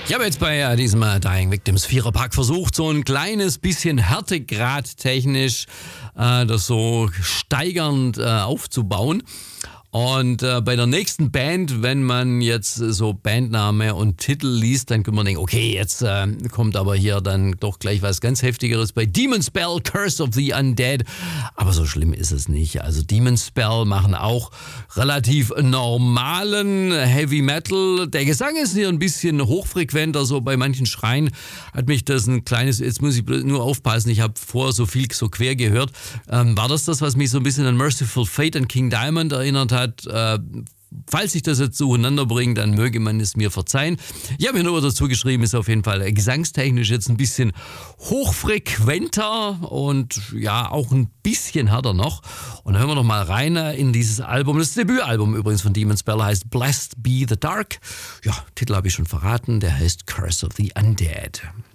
Ich habe jetzt bei diesem Dying Victims Viererpack versucht, so ein kleines bisschen Härtegrad technisch das so steigernd aufzubauen. Und bei der nächsten Band, wenn man jetzt so Bandname und Titel liest, dann kann man denken, okay, jetzt kommt aber hier dann doch gleich was ganz Heftigeres. Bei Demon Spell, Curse of the Undead. Aber so schlimm ist es nicht. Also Demon Spell machen auch relativ normalen Heavy Metal. Der Gesang ist hier ein bisschen hochfrequenter, so bei manchen Schreien hat mich das ein kleines, jetzt muss ich nur aufpassen, ich habe vorher so viel so quer gehört. War das, was mich so ein bisschen an Merciful Fate und King Diamond erinnert hat? Falls ich das jetzt zueinander bringe, dann möge man es mir verzeihen. Ich habe mir nur dazu geschrieben, ist auf jeden Fall gesangstechnisch jetzt ein bisschen hochfrequenter und ja, auch ein bisschen härter noch. Und dann hören wir noch mal rein in dieses Album. Das Debütalbum übrigens von Demon Spell heißt Blessed Be the Dark. Ja, Titel habe ich schon verraten, der heißt Curse of the Undead.